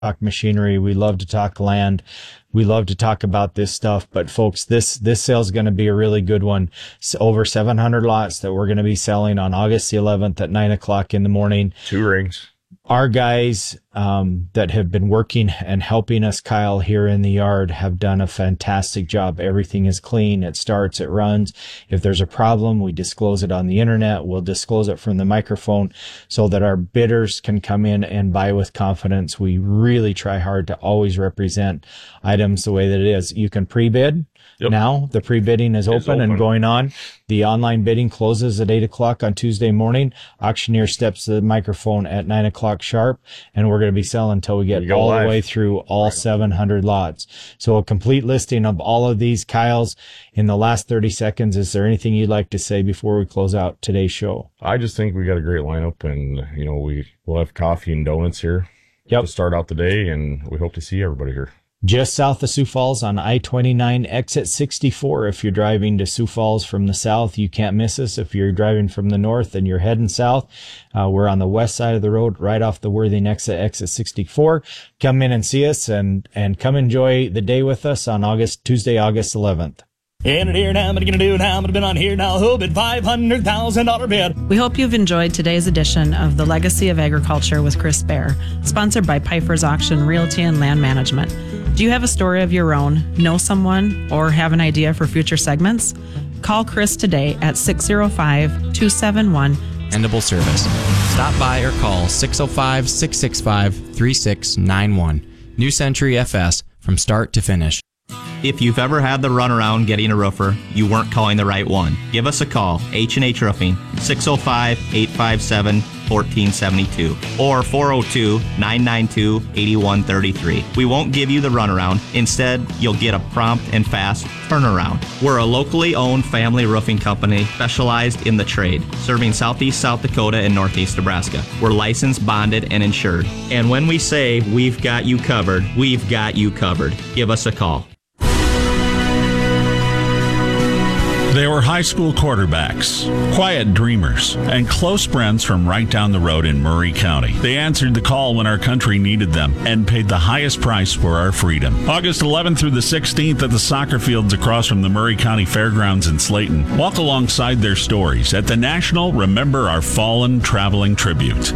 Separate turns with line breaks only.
talk machinery. We love to talk land. We love to talk about this stuff. But folks, this sale is going to be a really good one. It's over 700 lots that we're going to be selling on August the 11th at 9:00 in the morning.
2 rings.
Our guys that have been working and helping us, Kyle, here in the yard have done a fantastic job. Everything is clean. It starts, it runs. If there's a problem, we disclose it on the internet. We'll disclose it from the microphone so that our bidders can come in and buy with confidence. We really try hard to always represent items the way that it is. You can pre-bid. Yep. Now the pre-bidding is open and going on. The online bidding closes at 8:00 on Tuesday morning. Auctioneer steps to the microphone at 9:00 sharp, and we're going to be selling until we get all the way through all 700 lots. So a complete listing of all of these. Kyle's in the last 30 seconds. Is there anything you'd like to say before we close out today's show?
I just think we got a great lineup, and we'll have coffee and donuts here to start out the day, and we hope to see everybody here.
Just south of Sioux Falls on I-29, exit 64. If you're driving to Sioux Falls from the south, you can't miss us. If you're driving from the north and you're heading south, we're on the west side of the road, right off the Worthing exit 64. Come in and see us and come enjoy the day with us on Tuesday, August 11th.
And here now, what are you going to do now? I'm going to bid on here now. Who bid $500,000 bid?
We hope you've enjoyed today's edition of The Legacy of Agriculture with Chris Bear, sponsored by Piper's Auction Realty and Land Management. Do you have a story of your own, know someone, or have an idea for future segments? Call Chris today at 605-271.
Dependable service. Stop by or call 605-665-3691. New Century FS, from start to finish.
If you've ever had the runaround getting a roofer, you weren't calling the right one. Give us a call, H&H Roofing, 605-857-1472 or 402-992-8133. We won't give you the runaround. Instead, you'll get a prompt and fast turnaround. We're a locally owned family roofing company specialized in the trade, serving southeast South Dakota and northeast Nebraska. We're licensed, bonded, and insured. And when we say we've got you covered, we've got you covered. Give us a call.
They were high school quarterbacks, quiet dreamers, and close friends from right down the road in Murray County. They answered the call when our country needed them and paid the highest price for our freedom. August 11th through the 16th at the soccer fields across from the Murray County Fairgrounds in Slayton. Walk alongside their stories at the National Remember Our Fallen Traveling Tribute.